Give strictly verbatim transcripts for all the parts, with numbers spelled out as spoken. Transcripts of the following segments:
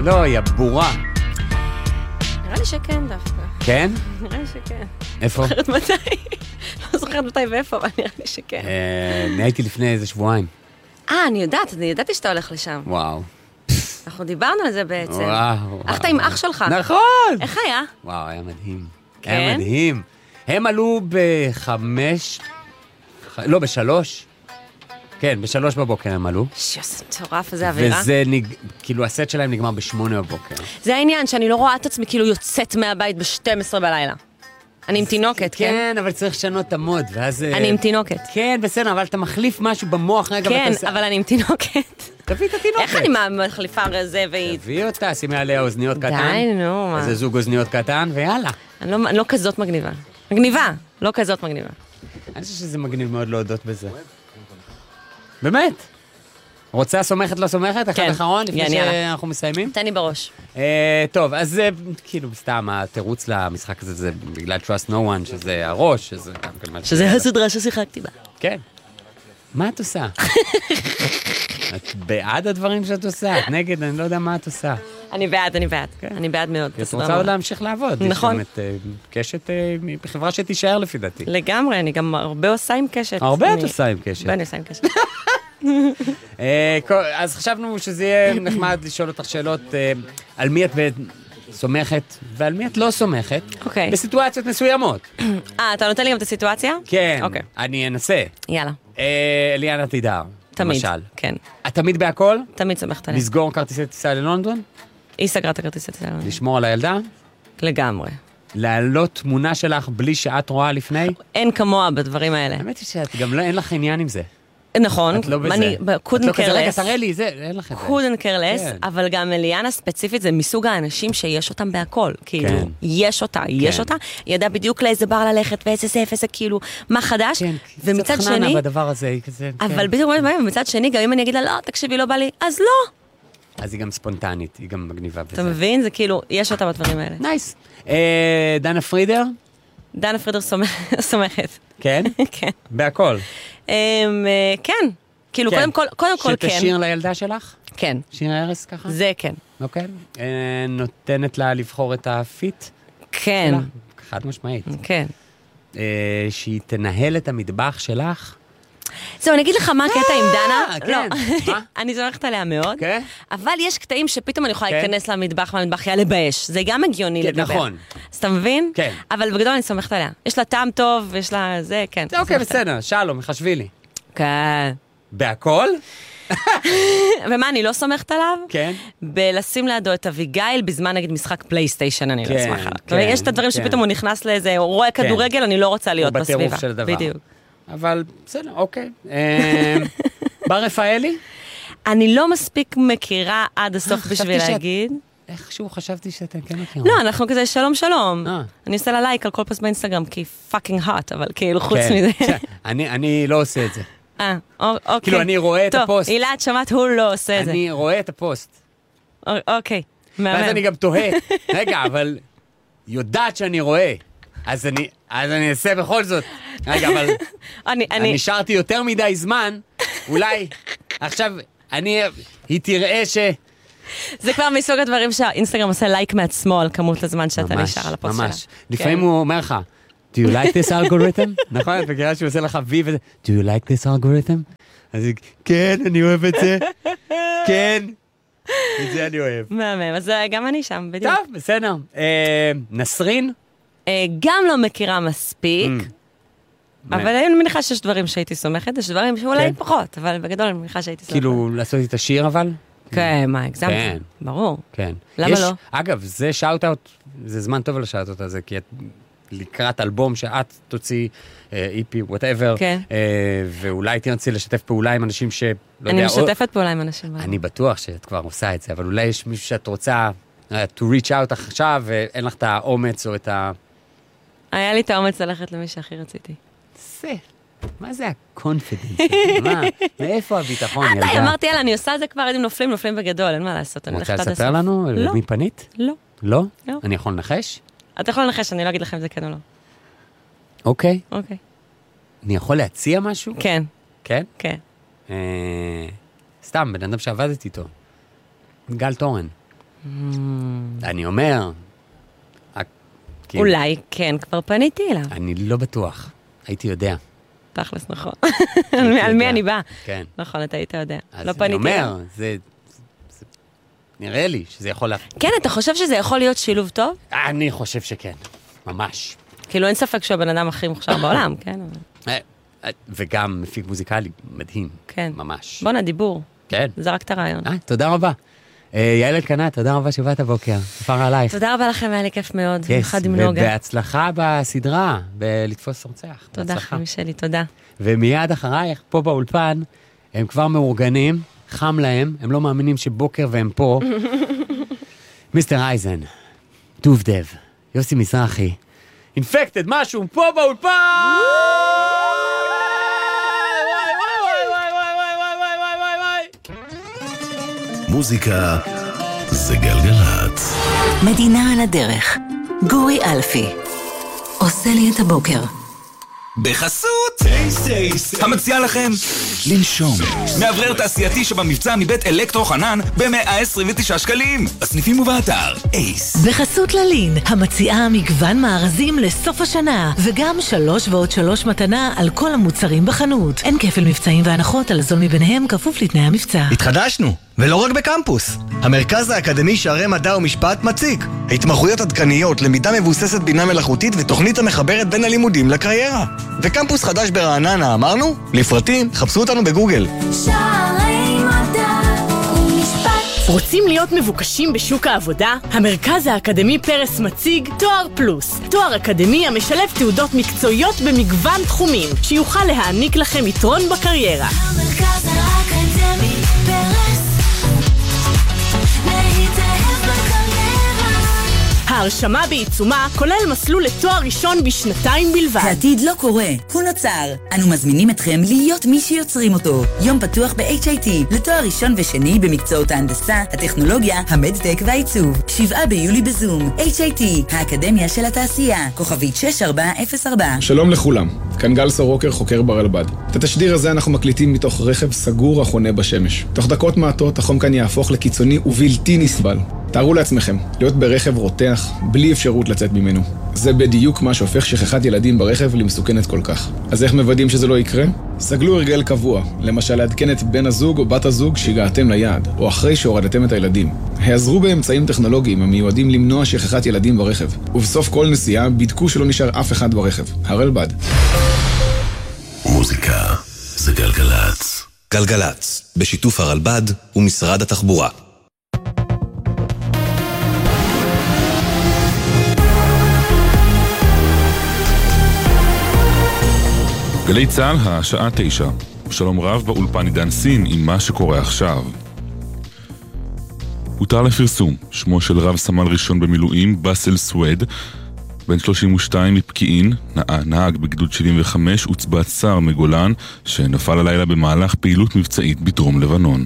לא, היא הבורה. נראה לי שכן דווקא. כן? נראה לי שכן. איפה? זוכרת מתי? לא זוכרת מתי ואיפה, אבל נראה לי שכן. אני הייתי לפני איזה שבועיים. אה, אני יודעת, אני ידעתי שאתה הולך לשם. וואו. אנחנו דיברנו על זה בעצם. וואו. הלכת עם אח שלך. נכון. איך היה? וואו, היה מדהים. כן? היה מדהים. הם עלו בחמש, לא, בשלוש. כן, בשלוש בבוקר הם עלו. שיוס, מטורף, איזה אווירה. וזה, נג... כאילו, הסט שלהם נגמר בשמונה בבוקר. זה העניין, שאני לא רואה את עצמי כאילו יוצאת מהבית ב-שתים עשרה בלילה. אני עם תינוקת, כן? כן, אבל צריך לשנות את המוד, ואז... אני עם תינוקת. כן, בסדר, אבל אתה מחליף משהו במוח רגע. כן, ותעשה... אבל אני עם תינוקת. תביא את התינוקת. איך אני מחליפה רזה והיא... תביא אותה, שימי עליה אוזניות קטן. די, נו, מה? איזה זוג אוזניות קטן, ויאללה. אני לא, אני לא כזאת מגניבה. מגניבה, לא כזאת מגניבה. אני חושב שזה מגניב מאוד להודות בזה. באמת? רוצה סומכת, לא סומכת? אחד אחרון, לפני שאנחנו מסיימים? תן לי בראש. טוב, אז כאילו, סתם, התירוץ למשחק הזה זה בגלל Trust No One, שזה הראש, שזה... שזה הסדרה ששיחקתי בה. כן. מה את עושה? את בעד הדברים שאת עושה? את נגד? אני לא יודע מה את עושה. אני בעד, אני בעד. אני בעד מאוד. את רוצה עוד להמשיך לעבוד. נכון. יש גם את קשת בחברה שתישאר לפי דעתי. לגמרי, אני גם הרבה עושה עם קשת. הרבה את עושה עם קשת. הרבה אני עושה עם קשת. אז חשבנו שזה יהיה נחמד לשאול אותך שאלות על מי את סומכת ועל מי את לא סומכת. אוקיי. בסיטואציות מסוימות. אה, אתה נותן לי גם את הסיטואציה? כן. אוקיי. אני אנסה. יאללה. אליאנה תידר. תמיד. למשל. כן. את תמיד בהכל? תמיד סומכת עליה. לסגור כרטיסי טיסה ללונדון? היא סגרה את הכרטיסי טיסה ללונדון. לשמור על הילדה? לגמרי. להעלות תמונה שלך בלי שאת רואה לפני? אין כמוה בדברים האלה. האמת היא שאת גם לא, אין לך עניין עם זה. נכון. את לא בזה. אני, couldn't את לא כזה, רגע, careless. תראה לי, זה, אין לך את זה. couldn't careless, כן. אבל גם אליאנה ספציפית זה מסוג האנשים שיש אותם בהכל. כאילו, כן. יש אותה, יש כן. אותה, היא ידעה בדיוק לאיזה בר ללכת, ואיזה זה, ואיזה כאילו, מה חדש. כן, ומצד קצת חננה שני, בדבר הזה, היא כזה, אבל כן. בדיוק מה שבאים, ומצד שני, גם אם אני אגיד לה, לא, תקשיבי, לא בא לי, אז לא. אז היא גם ספונטנית, היא גם מגניבה בזה. אתה מבין? זה כאילו, יש אותה בדברים האלה. נייס. אה, דנה פרידר? דנה פרידר סומכ- סומכת. כן? כן. בהכל. אמ, אה, כן. כאילו, כן. קודם כל, קודם כל כן. שתשאיר לילדה שלך? כן. שיר הרס ככה? זה כן. אוקיי. אה, נותנת לה לבחור את הפיט? כן. שלה? חד משמעית. כן. אה, שהיא תנהל את המטבח שלך? זהו, אני אגיד לך מה הקטע עם דנה. כן. לא. מה? אני סומכת עליה מאוד. כן? אבל יש קטעים שפתאום אני יכולה כן. להיכנס למטבח, והמטבח יעלה באש. זה גם הגיוני כן, לדבר. נכון. אז אתה מבין? כן. אבל בגדול אני סומכת עליה. יש לה טעם טוב, יש לה זה, כן. זה אוקיי, סומכת עליה. בסדר, שלום, חשבילי. כן. בהכל? ומה, אני לא סומכת עליו? כן. בלשים לידו את אביגיל בזמן נגיד משחק פלייסטיישן, אני לא כן, אשמח עליו. כן, ויש את הדברים כן. שפתאום הוא נכנס לאיזה, הוא רואה כן. כדורגל, אני לא רוצה להיות הוא בטירוף בסביבה. של דבר. בדיוק. אבל בסדר, אוקיי. אה, בר רפאלי? אני לא מספיק מכירה עד הסוף חשבתי בשביל שאת- להגיד. איכשהו חשבתי שאתה כן מכיר. לא, אנחנו כזה שלום שלום. אה. אני עושה לה לייק על כל פוסט באינסטגרם, כי פאקינג hot, אבל כאילו חוץ כן. מזה. בסדר, אני אני לא עושה את זה. אה, א- אוקיי. כאילו, אני רואה את הפוסט. טוב, הילה, את שמעת, הוא לא עושה את זה. אני רואה את הפוסט. א- אוקיי, מהמם. ואז אני גם תוהה, רגע, אבל יודעת שאני רואה. אז אני אז אני אעשה בכל זאת. רגע, אבל אני, אני אני, נשארתי יותר מדי זמן, אולי עכשיו אני, היא תראה ש... זה כבר מסוג הדברים שהאינסטגרם עושה לייק מעצמו על כמות הזמן שאתה ממש, נשאר על הפוסט שלה. ממש. לפעמים הוא אומר לך, do you like this algorithm? נכון? את מכירה שהוא עושה לך וי וזה, do you like this algorithm? אז היא, כן, אני אוהב את זה. כן. את זה אני אוהב. מהמם, אז אה, גם אני שם, בדיוק. טוב, בסדר. אה, נסרין? אה, גם לא מכירה מספיק, אבל אני מניחה שיש דברים שהייתי סומכת, יש דברים שאולי כן. פחות, אבל בגדול אני מניחה שהייתי סומכת. כאילו, לעשות את השיר אבל? כן, מה, הגזמתי? כן. ברור. כן. למה יש- לא? אגב, זה שאוט-אוט, זה זמן טוב לשאוט-אוט הזה, כי את לקראת אלבום שאת תוציא, אי פי, whatever, כן. אה, ואולי תרצי לשתף פעולה עם אנשים ש... לא אני יודע, או- משתפת פעולה עם אנשים. אני בטוח שאת כבר עושה את זה, אבל אולי יש מישהו שאת רוצה uh, to reach out עכשיו, ואין לך את האומץ או את ה... היה לי את האומץ ללכת למי שהכי רציתי. זה, מה זה הקונפידנס? מה? מאיפה הביטחון, ילדה? די, אמרתי, יאללה, אני עושה את זה כבר, אם נופלים, נופלים בגדול, אין מה לעשות. אני רוצה הולכת עד לספר הסוף. לנו? לא. למי פנית? לא. לא? לא. אני יכול לנחש? אתה יכול לנחש, אני לא אגיד לכם אם זה כן או לא. אוקיי. אוקיי. אני יכול להציע משהו? כן, כן? כן. אה, סתם, בן אדם שעבדתי איתו. גל תורן. אני אומר... אולי כן, כבר פניתי אליו. אני לא בטוח, הייתי יודע. תכלס, נכון. על מי אני באה? כן. נכון, אתה היית יודע. לא פניתי אליו. אז אני אומר, זה... נראה לי שזה יכול... כן, אתה חושב שזה יכול להיות שילוב טוב? אני חושב שכן, ממש. כאילו אין ספק שהוא הבן אדם הכי מוכשר בעולם, כן? וגם מפיק מוזיקלי, מדהים. כן. ממש. בוא נדיבור. כן. זרקת רעיון. תודה רבה. יעל אלקנה, תודה רבה שבאת הבוקר. תפארה עלייך. תודה רבה לכם, היה לי כיף מאוד. יחד עם נוגה. ובהצלחה בסדרה, בלתפוס רוצח. תודה, חמי שלי, תודה. ומיד אחרייך, פה באולפן, הם כבר מאורגנים, חם להם, הם לא מאמינים שבוקר והם פה. מיסטר אייזן, דובדב, יוסי מזרחי, אינפקטד משהו, פה באולפן! מוזיקה זה גלגלת. מדינה על הדרך. גורי אלפי. עושה לי את הבוקר. בחסות המציע לכם לנשום מאוורר תעשייתי שבמבצע מבית אלקטרו חנן ב-מאה עשרים ותשעה שקלים בסניפים ובאתר אייס. בחסות ללין המציעה מגוון מארזים לסוף השנה וגם שלוש ועוד שלוש מתנה על כל המוצרים בחנות. אין כפל מבצעים והנחות על זול מביניהם כפוף לתנאי המבצע. התחדשנו ולא רק בקמפוס. המרכז האקדמי שערי מדע ומשפט מציג התמחויות עדכניות, למידה מבוססת בינה מלאכותית ותוכנית המחברת בין הלימודים לקריירה. וקמפוס חדש ברעננה, אמרנו? לפרטים, חפשו אותנו בגוגל. שערי מדע ומשפט. רוצים להיות מבוקשים בשוק העבודה? המרכז האקדמי פרס מציג תואר פלוס. תואר אקדמי המשלב תעודות מקצועיות במגוון תחומים, שיוכל להעניק לכם יתרון בקריירה. המרכז האקדמי פרס להתאהב בקריירה. ההרשמה בעיצומה כולל מסלול לתואר ראשון בשנתיים בלבד. העתיד לא קורה, הוא נוצר. אנו מזמינים אתכם להיות מי שיוצרים אותו. יום פתוח ב-אייץ' איי טי לתואר ראשון ושני במקצועות ההנדסה, הטכנולוגיה, המדטק והעיצוב. שבעה ביולי בזום. אייץ' איי טי, האקדמיה של התעשייה. כוכבית שש ארבע אפס ארבע. שלום לכולם, כאן גל סורוקר, חוקר ברלב"ד. את התשדיר הזה אנחנו מקליטים מתוך רכב סגור החונה בשמש. תוך דקות מעטות החום כאן יהפוך לקיצוני ובלתי נסבל. תארו לעצמכם, להיות ברכב רותח, בלי אפשרות לצאת ממנו. זה בדיוק מה שהופך שכחת ילדים ברכב למסוכנת כל כך. אז איך מוודאים שזה לא יקרה? סגלו הרגל קבוע, למשל לעדכן את בן הזוג או בת הזוג שהגעתם ליעד, או אחרי שהורדתם את הילדים. העזרו באמצעים טכנולוגיים המיועדים למנוע שכחת ילדים ברכב, ובסוף כל נסיעה בדקו שלא נשאר אף אחד ברכב. הרלב"ד. מוזיקה זה גלגלת. גלגלת, בשיתוף הרלב"ד ומשרד התחבורה. גלי צהל, השעה תשע. שלום רב באולפן עידן סין עם מה שקורה עכשיו. הותר לפרסום שמו של רב סמל ראשון במילואים בסל סווד, בן שלושים ושתיים מפקיעין, נהג בגדוד שבעים וחמש, הוצבע צר מגולן שנפל הלילה במהלך פעילות מבצעית בדרום לבנון.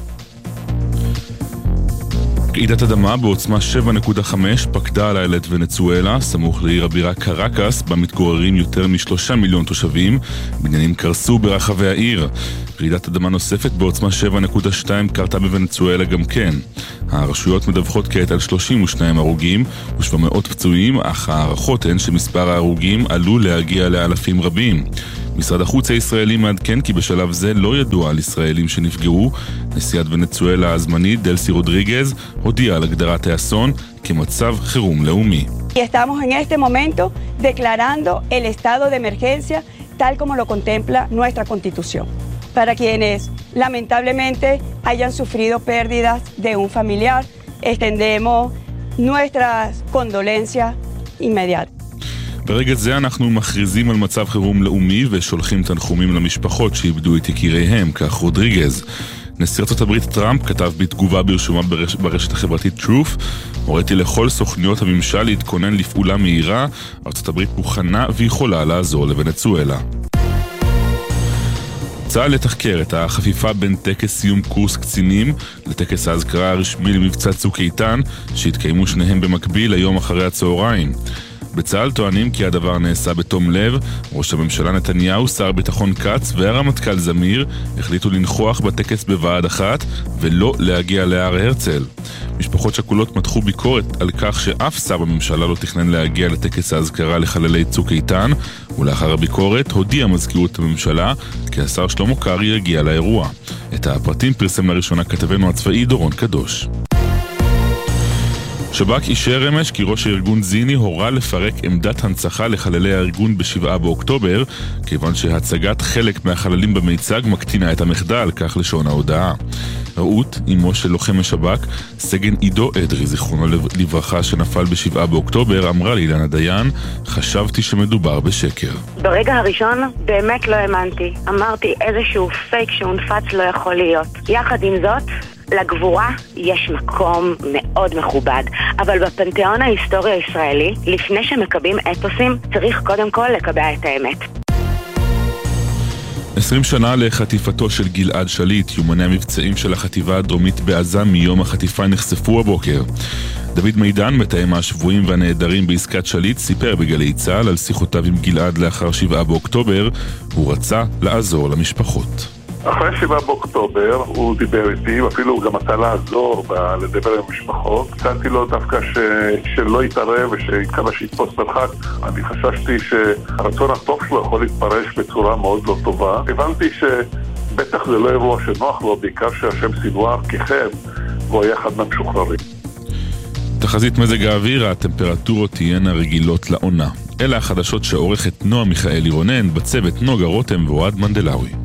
רעידת אדמה בעוצמה שבע נקודה חמש פקדה הלילה את ונצואלה, סמוך לעיר הבירה קרקס, בה מתגוררים יותר משלושה מיליון תושבים. בניינים קרסו ברחבי העיר. רעידת אדמה נוספת בעוצמה שבע נקודה שתיים קרתה בוונצואלה גם כן. הרשויות מדווחות כעת על שלושים ושניים הרוגים ושבע מאות פצועים, אך הערכות הן שמספר ההרוגים עלול להגיע לאלפים רבים. משרד החוץ הישראלי מעדכן כי בשלב זה לא ידוע על ישראלים שנפגעו. נשיאת ונצואלה הזמנית דלסי רודריגז הודיעה על הגדרת האסון כמצב חירום לאומי. Estamos en este momento declarando el estado de emergencia tal como lo contempla nuestra Constitución. Para quienes lamentablemente hayan sufrido pérdidas de un familiar, extendemos nuestras condolencias inmediatas. ברגע זה אנחנו מכריזים על מצב חירום לאומי ושולחים תנחומים למשפחות שאיבדו את יקיריהם, כך רודריגז. נשיא ארצות הברית טראמפ כתב בתגובה ברשומה ברש... ברשת החברתית Truth, הוריתי לכל סוכניות הממשל להתכונן לפעולה מהירה, ארצות הברית מוכנה ויכולה לעזור לוונצואלה. צה"ל לתחקר את החפיפה בין טקס סיום קורס קצינים לטקס ההזכרה הרשמי למבצע צוק איתן, שהתקיימו שניהם במקביל היום אחרי הצהריים. בצה"ל טוענים כי הדבר נעשה בתום לב. ראש הממשלה נתניהו, שר ביטחון כץ והרמטכ"ל זמיר החליטו לנכוח בטקס בוועד אחת ולא להגיע להר הרצל. משפחות שכולות מתחו ביקורת על כך שאף שר בממשלה לא תכנן להגיע לטקס ההזכרה לחללי צוק איתן, ולאחר הביקורת הודיע מזכירות הממשלה כי השר שלמה קרעי יגיע לאירוע. את הפרטים פרסם לראשונה כתבנו הצבאי דורון קדוש. שב"כ אישר אמש כי ראש הארגון זיני הורה לפרק עמדת הנצחה לחללי הארגון בשבעה באוקטובר, כיוון שהצגת חלק מהחללים במיצג מקטינה את המחדל, כך לשון ההודעה. רעות, אמו של לוחם השב"כ, סגן עידו אדרי, זיכרונו לברכה, שנפל בשבעה באוקטובר, אמרה לאילנה דיין, חשבתי שמדובר בשקר. ברגע הראשון באמת לא האמנתי. אמרתי איזשהו פייק שהונפץ לא יכול להיות. יחד עם זאת, לגבורה יש מקום מאוד מכובד, אבל בפנתיאון ההיסטורי הישראלי, לפני שמקבים אתוסים, צריך קודם כל לקבע את האמת. עשרים שנה לחטיפתו של גלעד שליט, יומני המבצעים של החטיבה הדרומית בעזה מיום החטיפה נחשפו הבוקר. דוד מידן, מתאם השבויים והנעדרים בעסקת שליט, סיפר בגלי צה"ל על שיחותיו עם גלעד לאחר שבעה באוקטובר. הוא רצה לעזור למשפחות. אחרי שבעה באוקטובר הוא דיבר איתי, אפילו הוא גם רצה לעזור ב- לדבר עם משפחות. הצעתי לו דווקא ש... שלא יתערב ושיקווה שיתפוס מרחק. אני חששתי שהרצון הטוב שלו יכול להתפרש בצורה מאוד לא טובה. הבנתי שבטח זה לא אירוע שנוח לו, בעיקר שהשם סינואר כיכב, והוא היה אחד מהמשוחררים. תחזית מזג האוויר, הטמפרטורות תהיינה רגילות לעונה. אלה החדשות שעורכת נועה מיכאלי רונן, בצוות נוגה רותם ואוהד מנדלאוי.